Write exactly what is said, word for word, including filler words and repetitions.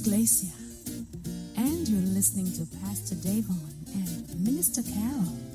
Glacia, and you're listening to Pastor Davon and Minister Carol.